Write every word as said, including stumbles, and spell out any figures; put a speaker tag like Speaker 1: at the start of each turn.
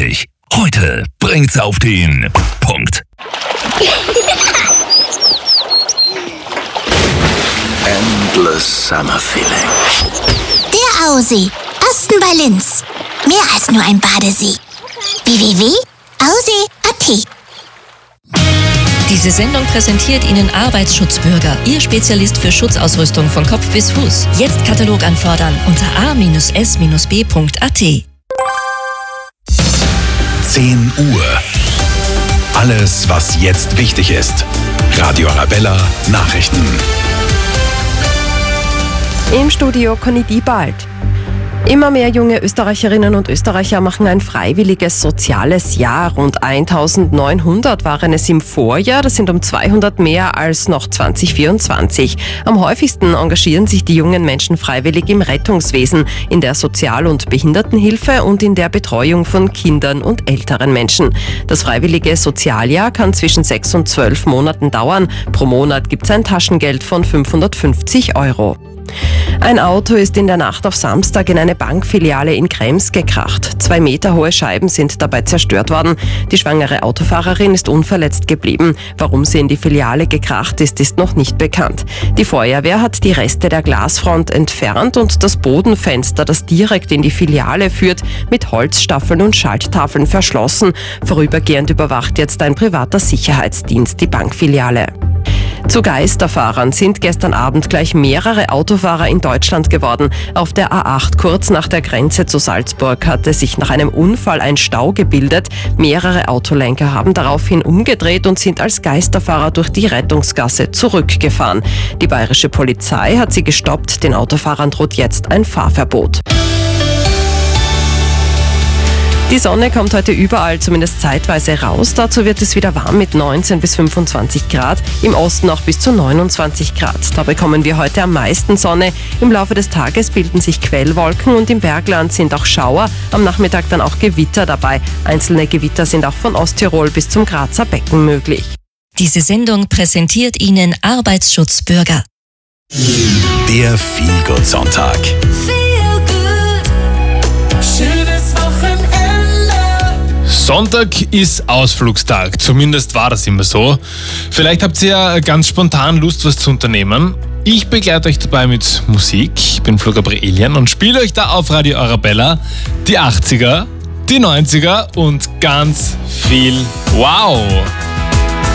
Speaker 1: dich. Heute bringt's auf den Punkt.
Speaker 2: Endless Summer Feeling.
Speaker 3: Der Ausee, Osten bei Linz. Mehr als nur ein Badesee. w w w punkt aussee punkt a t.
Speaker 4: Diese Sendung präsentiert Ihnen Arbeitsschutzbürger, Ihr Spezialist für Schutzausrüstung von Kopf bis Fuß. Jetzt Katalog anfordern unter a s b punkt a t.
Speaker 1: zehn Uhr. Alles, was jetzt wichtig ist. Radio Arabella Nachrichten.
Speaker 5: Im Studio Conny Diebald. Immer mehr junge Österreicherinnen und Österreicher machen ein freiwilliges soziales Jahr. Rund eintausendneunhundert waren es im Vorjahr. Das sind um zweihundert mehr als noch zwanzig vierundzwanzig. Am häufigsten engagieren sich die jungen Menschen freiwillig im Rettungswesen, in der Sozial- und Behindertenhilfe und in der Betreuung von Kindern und älteren Menschen. Das freiwillige Sozialjahr kann zwischen sechs und zwölf Monaten dauern. Pro Monat gibt es ein Taschengeld von fünfhundertfünfzig Euro. Ein Auto ist in der Nacht auf Samstag in eine Bankfiliale in Krems gekracht. Zwei Meter hohe Scheiben sind dabei zerstört worden. Die schwangere Autofahrerin ist unverletzt geblieben. Warum sie in die Filiale gekracht ist, ist noch nicht bekannt. Die Feuerwehr hat die Reste der Glasfront entfernt und das Bodenfenster, das direkt in die Filiale führt, mit Holzstaffeln und Schalttafeln verschlossen. Vorübergehend überwacht jetzt ein privater Sicherheitsdienst die Bankfiliale. Zu Geisterfahrern sind gestern Abend gleich mehrere Autofahrer in Deutschland geworden. Auf der A acht kurz nach der Grenze zu Salzburg hatte sich nach einem Unfall ein Stau gebildet. Mehrere Autolenker haben daraufhin umgedreht und sind als Geisterfahrer durch die Rettungsgasse zurückgefahren. Die bayerische Polizei hat sie gestoppt. Den Autofahrern droht jetzt ein Fahrverbot. Die Sonne kommt heute überall, zumindest zeitweise raus. Dazu wird es wieder warm mit neunzehn bis fünfundzwanzig Grad, im Osten auch bis zu neunundzwanzig Grad. Da bekommen wir heute am meisten Sonne. Im Laufe des Tages bilden sich Quellwolken und im Bergland sind auch Schauer. Am Nachmittag dann auch Gewitter dabei. Einzelne Gewitter sind auch von Osttirol bis zum Grazer Becken möglich.
Speaker 4: Diese Sendung präsentiert Ihnen Arbeitsschutzbürger.
Speaker 1: Der Feel-Good-Sonntag.
Speaker 6: Sonntag ist Ausflugstag, zumindest war das immer so. Vielleicht habt ihr ja ganz spontan Lust, was zu unternehmen. Ich begleite euch dabei mit Musik. Ich bin Flo Gabrielian und spiele euch da auf Radio Arabella die achtziger, die neunziger und ganz viel Wow!